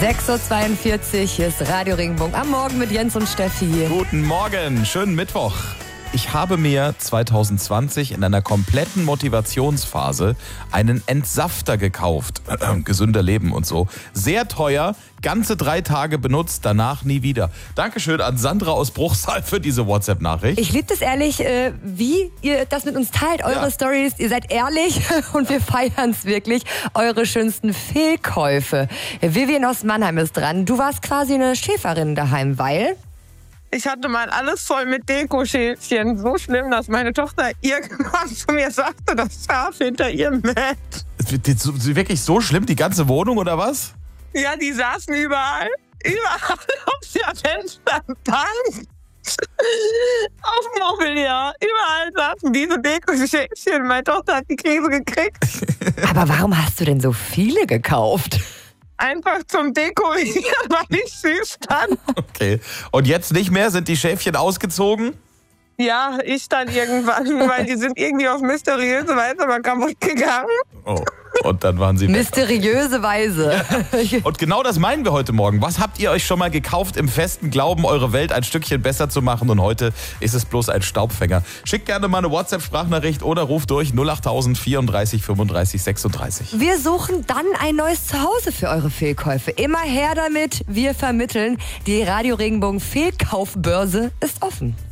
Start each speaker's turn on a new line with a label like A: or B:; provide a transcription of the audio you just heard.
A: 6.42 Uhr, hier ist Radio Regenbogen am Morgen mit Jens und Steffi.
B: Guten Morgen, schönen Mittwoch. Ich habe mir 2020 in einer kompletten Motivationsphase einen Entsafter gekauft. Gesünder Leben und so. Sehr teuer, ganze 3 Tage benutzt, danach nie wieder. Dankeschön an Sandra aus Bruchsal für diese WhatsApp-Nachricht.
A: Ich liebe das ehrlich, wie ihr das mit uns teilt, eure Stories. Ihr seid ehrlich und wir feiern es wirklich. Eure schönsten Fehlkäufe. Vivian aus Mannheim ist dran. Du warst quasi eine Schäferin daheim, weil...
C: Ich hatte mal alles voll mit Dekoschälchen. So schlimm, dass meine Tochter irgendwann zu mir sagte, das Schaf hinter ihrem Bett.
B: Wirklich so schlimm, die ganze Wohnung oder was?
C: Ja, die saßen überall. Überall auf der Fensterbank. Auf dem Mobiliar. Überall saßen diese Dekoschälchen. Meine Tochter hat die Krise gekriegt.
A: Aber warum hast du denn so viele gekauft?
C: Einfach zum Dekorieren, weil ich süß fand.
B: Okay. Und jetzt nicht mehr? Sind die Schäfchen ausgezogen?
C: Ja, ich dann irgendwann, weil die sind irgendwie auf mysteriöse Weise mal kaputt gegangen.
B: Oh, und dann waren sie weg.
A: Mysteriöse Weise.
B: Und genau das meinen wir heute Morgen. Was habt ihr euch schon mal gekauft im festen Glauben, eure Welt ein Stückchen besser zu machen? Und heute ist es bloß ein Staubfänger. Schickt gerne mal eine WhatsApp-Sprachnachricht oder ruft durch 08000 34 35 36.
A: Wir suchen dann ein neues Zuhause für eure Fehlkäufe. Immer her damit, wir vermitteln. Die Radio Regenbogen Fehlkaufbörse ist offen.